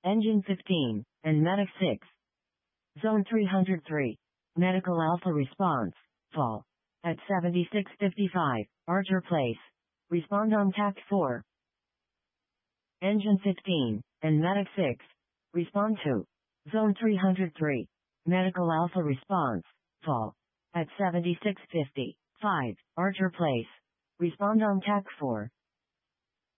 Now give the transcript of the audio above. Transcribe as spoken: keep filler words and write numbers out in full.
Engine fifteen, and Medic six. Zone three hundred three. Medical Alpha response, fall. At seventy-six fifty-five, Archer Place. Respond on T A C four. Engine fifteen, and Medic six. Respond to. Zone three hundred three. Medical Alpha response, fall. At seventy-six fifty-five, Archer Place. Respond on T A C four.